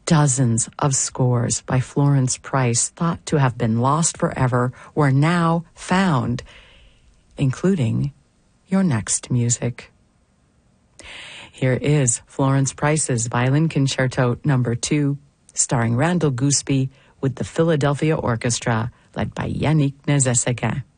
Dozens of scores by Florence Price, thought to have been lost forever, were now found, including your next music. Here is Florence Price's Violin Concerto No. 2, starring Randall Gooseby with the Philadelphia Orchestra, led by Yannick Nézet-Séguin.